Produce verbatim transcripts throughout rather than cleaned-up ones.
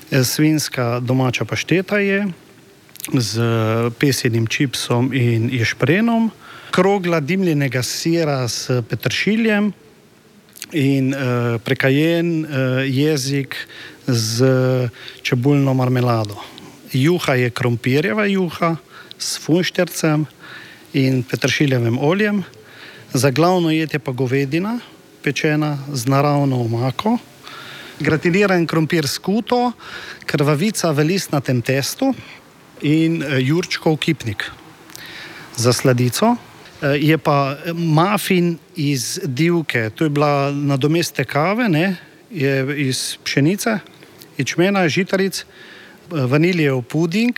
Svinska domača pašteta je z pesenim čipsom in ješprenom, krogla dimljenega sira s peteršiljem in uh, prekajen uh, jezik z čebulno marmelado. Juha je krompirjeva juha s funštercem in peteršiljevim oljem. Za glavno jed je pa govedina, pečena z naravno omako, gratiniran krompir s kuto, krvavica v listnatem testu in uh, jurčkov kipnik. Za sladico je pa mafin iz divke, to je bila nadomestek kave, ne? Je iz pšenice, ječmena, žitaric, vaniljev puding,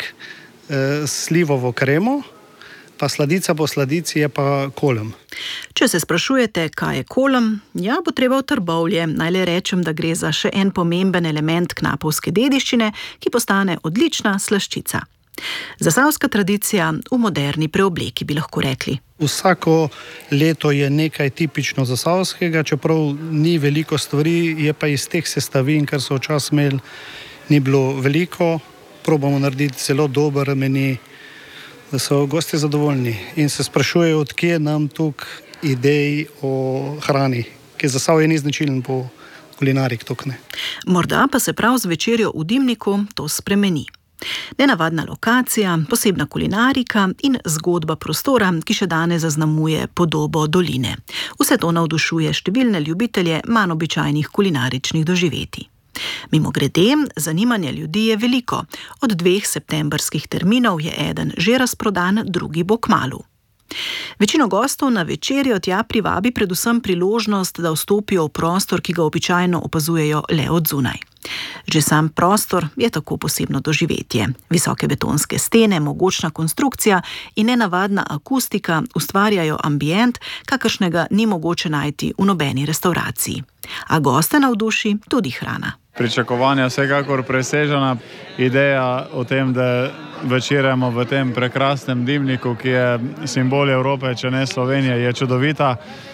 slivovo kremo, pa sladica po sladici je pa kolem. Če se sprašujete, kaj je kolem, ja, bo treba v Trbovlje. Naj le rečem, da gre za še en pomemben element knapovske dediščine, ki postane odlična slaščica. Zasavska tradicija v moderni preobleki, bi lahko rekli. Vsako leto je nekaj tipično zasavskega, čeprav ni veliko stvari, je pa iz teh sestavin, kar so včasih imeli, ni bilo veliko. Probamo narediti zelo dober meni, da so gosti zadovoljni in se sprašujejo, odkje nam tukaj idej o hrani, ki Zasavje ni značilen po kulinarik tukaj. Morda pa se prav z večerjo v dimniku to spremeni. Nenavadna lokacija, posebna kulinarika in zgodba prostora, ki še danes zaznamuje podobo doline. Vse to navdušuje številne ljubitelje manj običajnih kulinaričnih doživetij. Mimogrede, zanimanja ljudi je veliko. Od dveh septembrskih terminov je eden že razprodan, drugi bo kmalu. Večino gostov na večerjo tja privabi predvsem priložnost, da vstopijo v prostor, ki ga običajno opazujejo le od zunaj. Že sam prostor je tako posebno doživetje. Visoke betonske stene, mogočna konstrukcija in nenavadna akustika ustvarjajo ambient, kakršnega ni mogoče najti v nobeni restavraciji. A goste navduši tudi hrana. Pričakovanja vsekakor presežena. Ideja o tem, da večerjamo v tem prekrasnem dimniku, ki je simbol Evrope, če ne Slovenije, je čudovita.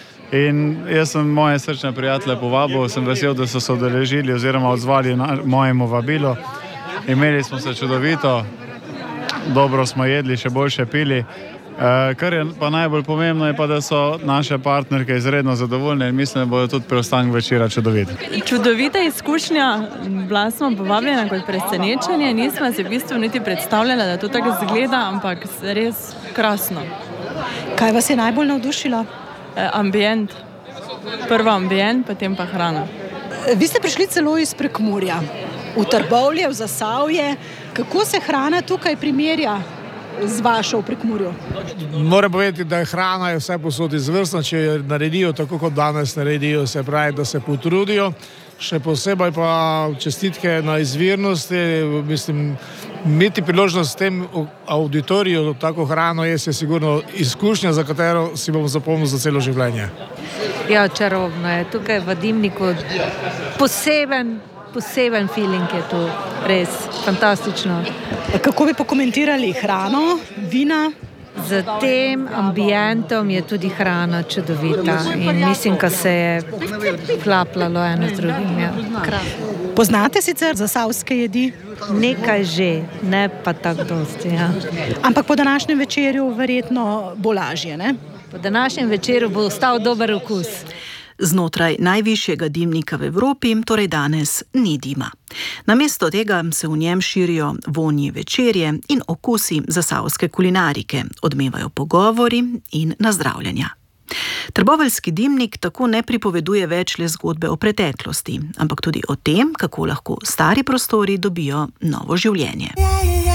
In jaz sem moje srčne prijatelje povabil, sem vesel, da so se udeležili oziroma odzvali na mojemu vabilu. Imeli smo se čudovito, dobro smo jedli, še boljše pili. E, kar je pa najbolj pomembno je pa, da so naše partnerke izredno zadovoljne in mislim, da bodo tudi preostanek večera čudoviti. Čudovita izkušnja, bila smo povabljena kot presenečenje, nismo se v bistvu niti predstavljala, da to tako izgleda, ampak res krasno. Kaj vas je najbolj navdušilo? E, ambient. Prvo ambient, potem pa hrana. Vi ste prišli celo iz Prekmurja, v Trbovlje, v Zasavje. Kako se hrana tukaj primerja z vašo v Prekmurju? Moram povedati, da je hrana je vse posod izvrstna, če jo naredijo tako, kot danes naredijo, se pravi, da se potrudijo. Še posebej pa čestitke na izvirnosti, mislim, imeti priložnost v tem auditoriju tako hrano je se sigurno izkušnja, za katero si bomo zapomnili za celo življenje. Ja, čarobno je. Tukaj v dimniku poseben poseben feeling je tu, res fantastično. Kako bi pokomentirali hrano, vina? Z tem ambientom je tudi hrana čudovita in mislim, da se je klapljalo eno z drugim. Ja. Poznate sicer zasavske jedi? Nekaj že, ne pa tako dosti. Ja. Ampak po današnjem večerju verjetno bo lažje, ne? Po današnjem večeru bo ostal dober okus. Znotraj najvišjega dimnika v Evropi, torej danes ni dima. Namesto tega se v njem širijo vonji večerje in okusi zasavske kulinarike, odmevajo pogovori in nazdravljanja. Trboveljski dimnik tako ne pripoveduje več le zgodbe o preteklosti, ampak tudi o tem, kako lahko stari prostori dobijo novo življenje.